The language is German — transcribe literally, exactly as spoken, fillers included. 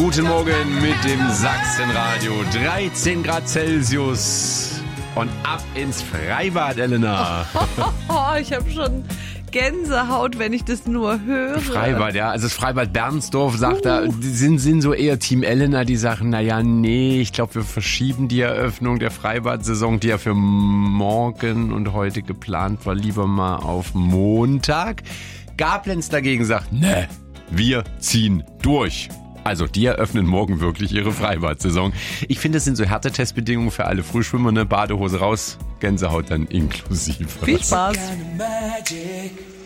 Guten Morgen mit dem Sachsenradio. dreizehn Grad Celsius und ab ins Freibad, Elena. Oh, ich habe schon Gänsehaut, wenn ich das nur höre. Freibad, ja. Also das Freibad Bernsdorf sagt uh. da, die sind, sind so eher Team Elena, die sagen, naja, nee, ich glaube, wir verschieben die Eröffnung der Freibad-Saison, die ja für morgen und heute geplant war, lieber mal auf Montag. Gablenz dagegen sagt, ne, wir ziehen durch. Also die eröffnen morgen wirklich ihre Freibad-Saison. Ich finde, das sind so Härtetestbedingungen für alle Frühschwimmer, ne? Badehose raus, Gänsehaut dann inklusive. Viel Spaß.